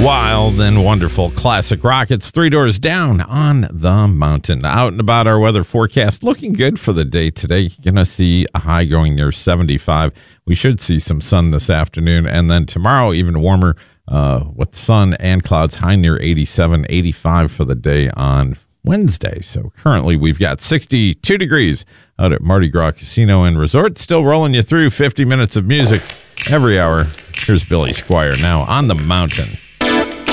wild and wonderful classic rock. It's Three Doors Down on the Mountain. Out and about our weather forecast. Looking good for the day today. You're going to see a high going near 75. We should see some sun this afternoon. And then tomorrow, even warmer with sun and clouds, high near 87, 85 for the day on Wednesday. So currently we've got 62 degrees out at Mardi Gras Casino and Resort. Still rolling you through 50 minutes of music every hour. Here's Billy Squier now on the Mountain.